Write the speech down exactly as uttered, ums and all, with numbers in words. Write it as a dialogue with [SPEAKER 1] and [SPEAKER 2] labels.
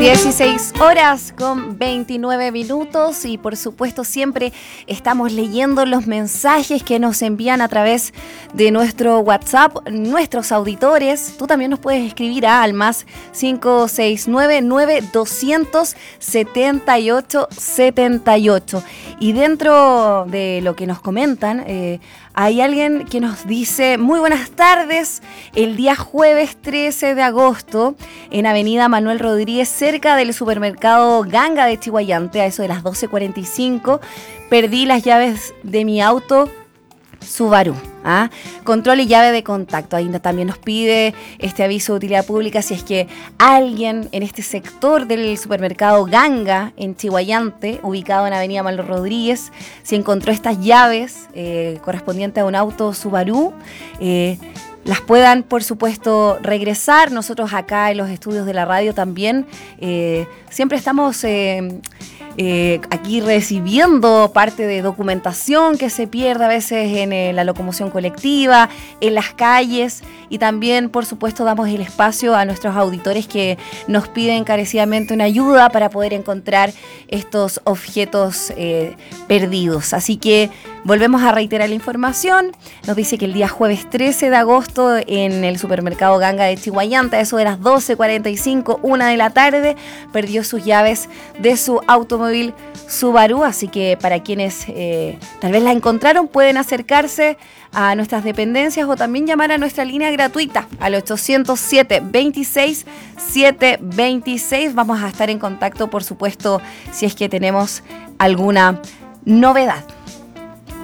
[SPEAKER 1] dieciséis horas con veintinueve minutos y por supuesto siempre estamos leyendo los mensajes que nos envían a través de nuestro WhatsApp, nuestros auditores. Tú también nos puedes escribir a al más cinco seis nueve, nueve doscientos setenta y ocho setenta y ocho. Y dentro de lo que nos comentan, eh, hay alguien que nos dice: muy buenas tardes, el día jueves trece de agosto en Avenida Manuel Rodríguez, cerca del supermercado Ganga de Chihuayante, a eso de las doce cuarenta y cinco, perdí las llaves de mi auto Subaru. ¿Ah? Control y llave de contacto. Ahí también nos pide este aviso de utilidad pública si es que alguien en este sector del supermercado Ganga en Chihuayante, ubicado en Avenida Manuel Rodríguez, si encontró estas llaves eh, correspondientes a un auto Subaru, eh, las puedan, por supuesto, regresar. Nosotros acá en los estudios de la radio también eh, siempre estamos eh, eh, aquí recibiendo parte de documentación que se pierde a veces en eh, la locomoción colectiva, en las calles, y también, por supuesto, damos el espacio a nuestros auditores que nos piden encarecidamente una ayuda para poder encontrar estos objetos eh, perdidos. Así que volvemos a reiterar la información. Nos dice que el día jueves trece de agosto en el supermercado Ganga de Chihuayante, a eso de las doce cuarenta y cinco, una de la tarde, perdió sus llaves de su automóvil Subaru. Así que para quienes eh, tal vez la encontraron, pueden acercarse a nuestras dependencias o también llamar a nuestra línea gratuita al ochocientos siete, veintiséis, setecientos veintiséis. Vamos a estar en contacto, por supuesto, si es que tenemos alguna novedad.